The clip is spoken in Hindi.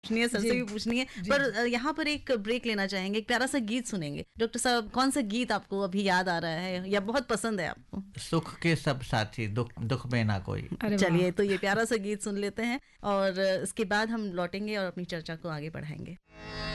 पूछनी है, सर से भी पूछनी है, पर यहाँ पर एक ब्रेक लेना चाहेंगे, एक प्यारा सा गीत सुनेंगे। डॉक्टर साहब, कौन सा गीत आपको अभी याद आ रहा है या बहुत पसंद है आपको? सुख के सब साथी, दुख दुख में ना कोई। चलिए, तो ये प्यारा सा गीत सुन लेते हैं और इसके बाद हम लौटेंगे और अपनी चर्चा को आगे बढ़ाएंगे।